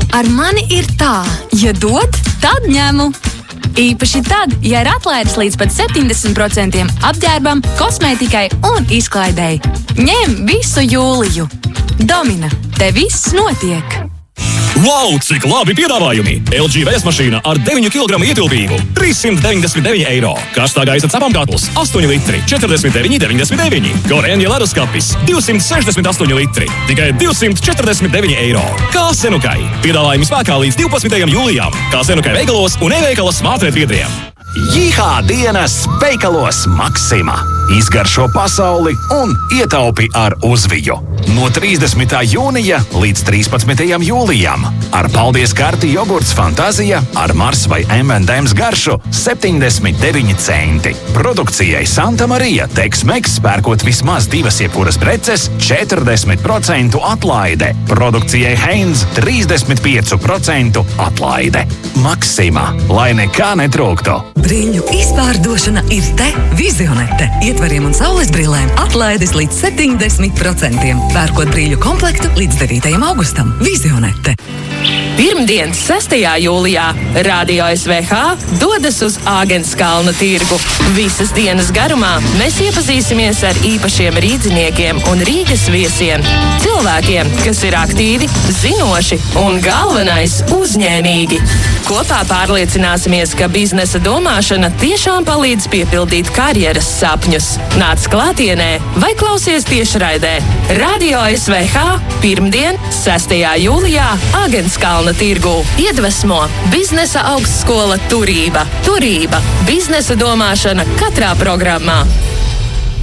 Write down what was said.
Ar mani ir tā, ja dod, tad ņemu. Īpaši tad, ja ir atlaides līdz pat 70% apģērbam, kosmētikai un izklaidei. Ņem visu jūliju. Domina, te viss notiek. Wow, cik labi piedāvājumi! LG vēsmašīna ar 9 kg ietilpību – 399 eiro. Karstā gaisa cepamkatls – 8 litri – 49,99. Gorēņa leduskapis – 268 litri – tikai 249 eiro. Kā Senukai. Piedāvājumi spēkā līdz 12. jūlijām. Kā Senukai veikalos un e-veikala smartretviedriem. Jihā dienas veikalos Maksima. Izgaršo pasauli un ietaupi ar uzviju. No 30. jūnija līdz 13. jūlijam. Ar paldies karti jogurts Fantazija ar Mars vai M&M's garšu 79 centi. Produkcijai Santa Marija Tex-Mex pērkot vismaz 2 jebkuras preces 40% atlaide. Produkcijai Heinz 35% atlaide. Maksima, lai nekā netrūktu. Brīļu izpārdošana ir te Vizionete. Ietvariem un saules brillēm atlaides līdz 70%. Pērkot brīļu komplektu līdz 9. augustam. Vizionete. Pirmdien, 6. jūlijā, Radio SVH dodas uz Āgenskalna tirgu. Visas dienas garumā mēs iepazīsimies ar īpašiem rīdziniekiem un Rīgas viesiem. Cilvēkiem, kas ir aktīvi, zinoši un galvenais uzņēmīgi. Kopā pārliecināsimies, ka biznesa domāšana tiešām palīdz piepildīt karjeras sapņus. Nāc klātienē vai klausies tiešraidē. Radio SVH pirmdien, 6. jūlijā, Āgenskalna tirgū. Iedvesmo biznesa augstskola Turība. Turība. Biznesa domāšana katrā programmā.